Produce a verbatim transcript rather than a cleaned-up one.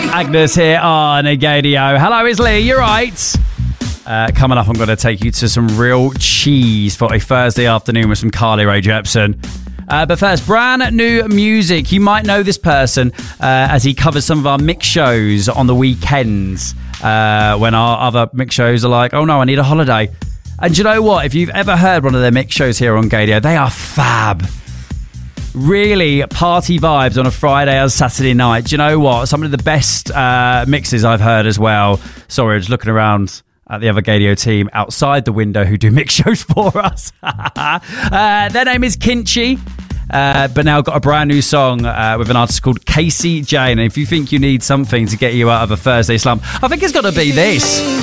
Agnes here on Gadio. Hello, it's Lee. You're right. Uh, coming up, I'm going to take you to some real cheese for a Thursday afternoon with some Carly Rae Jepsen. Uh, but first, brand new music. You might know this person uh, as he covers some of our mix shows on the weekends uh, when our other mix shows are like, oh no, I need a holiday. And do you know what? If you've ever heard one of their mix shows here on Gadio, they are fab. Really party vibes on a Friday or Saturday night. Do you know what? Some of the best uh, mixes I've heard as well. Sorry, I was looking around at the other Gadio team outside the window who do mix shows for us. uh, their name is Kinchi. Uh, but now got a brand new song uh, with an artist called Casey Jane. And if you think you need something to get you out of a Thursday slump, I think it's got to be this.